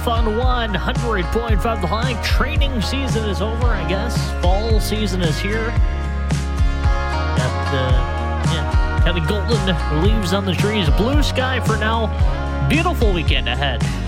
on 100.5 The High. Training season is over, I guess. Fall season is here. Got the golden leaves on the trees. Blue sky for now. Beautiful weekend ahead.